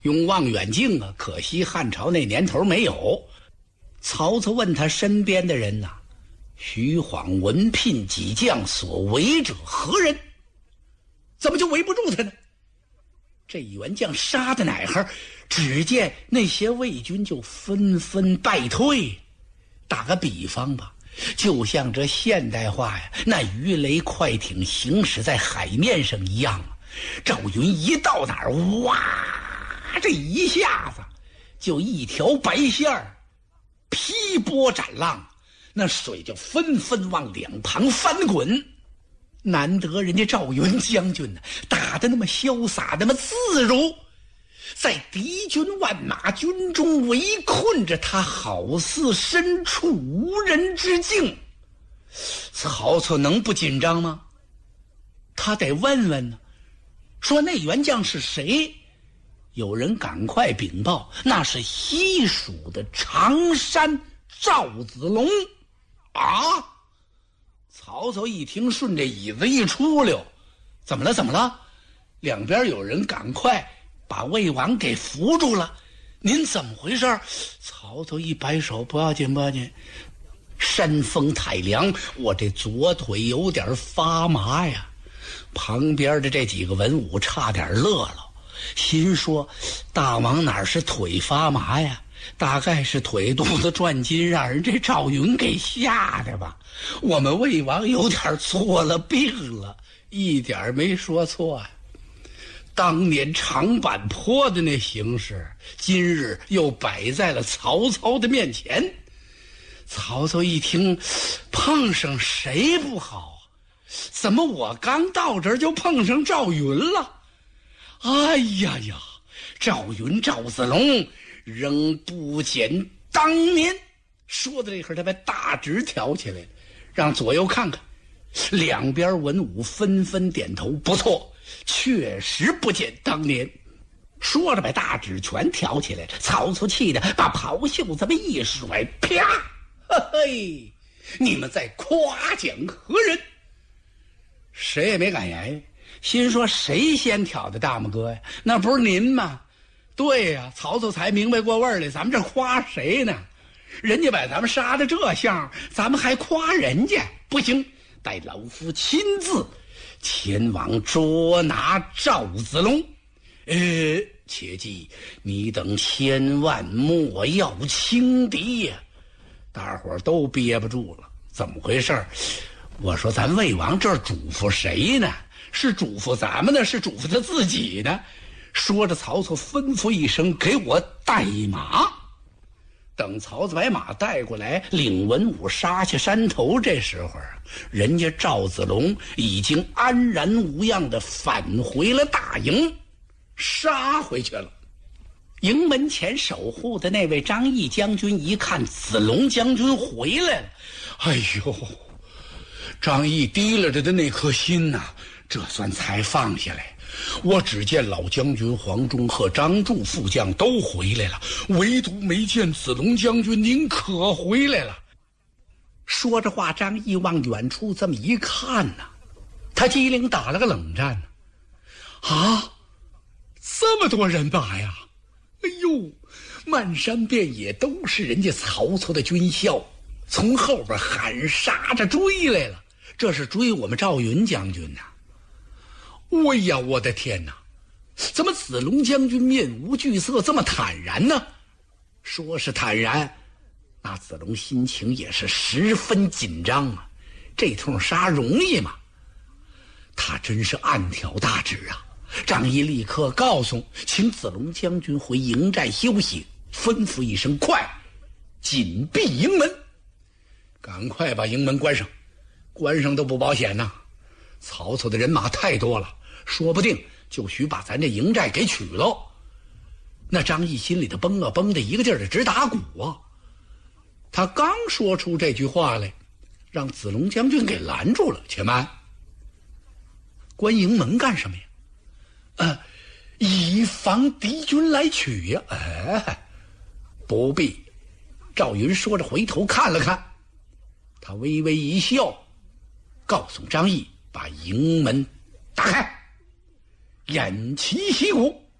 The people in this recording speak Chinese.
用望远镜啊，可惜汉朝那年头没有。曹操问他身边的人呐，徐晃、文聘几将所为者何人？怎么就围不住他呢？这员将杀的哪哈，只见那些魏军就纷纷败退。打个比方吧，就像这现代化呀，那鱼雷快艇行驶在海面上一样。赵云一到哪儿，哇，这一下子就一条白线儿，劈波斩浪，那水就纷纷往两旁翻滚。难得人家赵云将军呢，打得那么潇洒，那么自如，在敌军万马军中围困着他，好似身处无人之境。曹操能不紧张吗？他得问问呢，说那员将是谁？有人赶快禀报，那是西蜀的常山赵子龙啊！曹操一听，顺着椅子一出溜，怎么了？两边有人赶快把魏王给扶住了。您怎么回事？曹操一摆手，不要紧，山风太凉，我这左腿有点发麻呀。旁边的这几个文武差点乐了，心说大王哪是腿发麻呀，大概是腿肚子转筋，让人这赵云给吓的吧。我们魏王有点错了病了，一点没说错呀。当年长坂坡的那形势，今日又摆在了曹操的面前。曹操一听，碰上谁不好？怎么我刚到这儿就碰上赵云了？哎呀，赵云赵子龙仍不减当年。说到这会儿，他把大指挑起来了，让左右看看。两边文武纷纷点头，不错，确实不减当年。说着把大指全挑起来了，曹操气得把袍袖这么一甩，啪！嘿，你们在夸奖何人？谁也没敢言，心说谁先挑的大拇哥呀？那不是您吗？对呀，曹操才明白过味儿来，咱们这夸谁呢？人家把咱们杀的这样，咱们还夸人家？不行，待老夫亲自前往捉拿赵子龙。切记你等千万莫要轻敌呀！大伙儿都憋不住了，怎么回事？我说咱魏王这儿嘱咐谁呢？是嘱咐咱们呢，是嘱咐他自己呢？说着，曹操吩咐一声，给我带马。等曹操把马带过来，领文武杀下山头，这时候人家赵子龙已经安然无恙地返回了大营，杀回去了。营门前守护的那位张翼将军一看子龙将军回来了，哎呦，张翼提了着的那颗心呐，这算才放下来。我只见老将军黄忠和张柱副将都回来了，唯独没见子龙将军，您可回来了。说着话，张翼往远处这么一看呐，他机灵打了个冷战呢。啊，这么多人马呀！哎呦，漫山遍野都是人家曹操的军校，从后边喊杀着追来了，这是追我们赵云将军呐。哎呀，我的天哪，怎么子龙将军面无惧色，这么坦然呢？说是坦然，那子龙心情也是十分紧张啊。这通杀容易吗？他真是暗挑大指啊。张翼立刻告诉请子龙将军回营寨休息，吩咐一声，快紧闭营门，赶快把营门关上，关上都不保险呐。曹操的人马太多了，说不定就许把咱这营寨给取喽。那张翼心里头绷啊绷的一个劲儿的直打鼓啊。他刚说出这句话来，让子龙将军给拦住了。且慢，关营门干什么呀？以防敌军来取呀。不必。赵云说着回头看了看，他微微一笑，告诉张翼把营门打开，偃旗息鼓。